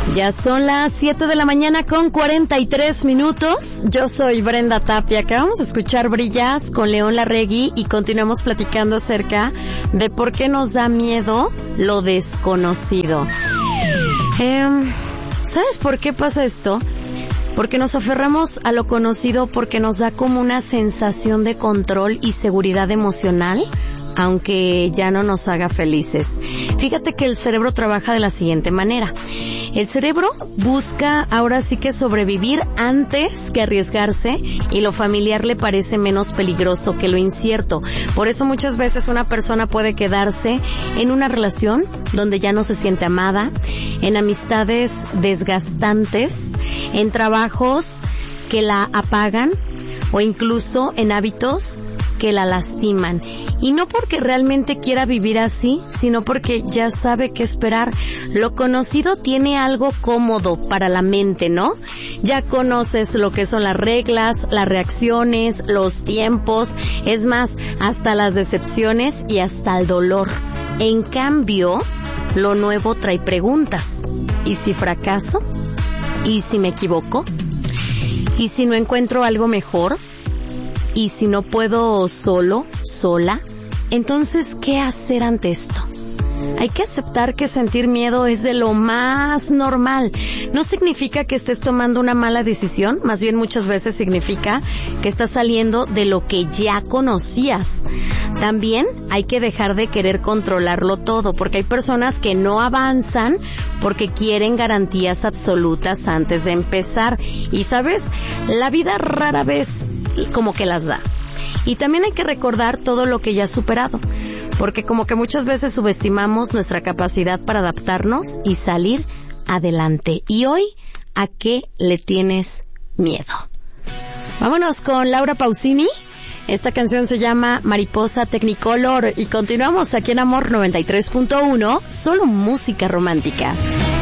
Ya son las 7 de la mañana con 43 minutos. Yo soy Brenda Tapia. Acabamos de escuchar Brillas con León Larregui y continuamos platicando acerca de por qué nos da miedo lo desconocido. ¿Sabes por qué pasa esto? Porque nos aferramos a lo conocido porque nos da como una sensación de control y seguridad emocional, aunque ya no nos haga felices. Fíjate que el cerebro trabaja de la siguiente manera. El cerebro busca ahora sí que sobrevivir antes que arriesgarse, y lo familiar le parece menos peligroso que lo incierto. Por eso muchas veces una persona puede quedarse en una relación donde ya no se siente amada, en amistades desgastantes, en trabajos que la apagan o incluso en hábitos que la lastiman. Y no porque realmente quiera vivir así, sino porque ya sabe qué esperar. Lo conocido tiene algo cómodo para la mente, ¿no? Ya conoces lo que son las reglas, las reacciones, los tiempos, es más, hasta las decepciones y hasta el dolor. En cambio, lo nuevo trae preguntas. ¿Y si fracaso? ¿Y si me equivoco? ¿Y si no encuentro algo mejor? ¿Y si no puedo solo, sola? Entonces, ¿qué hacer ante esto? Hay que aceptar que sentir miedo es de lo más normal. No significa que estés tomando una mala decisión, más bien muchas veces significa que estás saliendo de lo que ya conocías. También hay que dejar de querer controlarlo todo, porque hay personas que no avanzan porque quieren garantías absolutas antes de empezar. Y ¿sabes? La vida rara vez como que las da. Y también hay que recordar todo lo que ya has superado, porque como que muchas veces subestimamos nuestra capacidad para adaptarnos y salir adelante. Y hoy, ¿a qué le tienes miedo? Vámonos con Laura Pausini. Esta canción se llama Mariposa Technicolor y continuamos aquí en Amor 93.1, solo música romántica.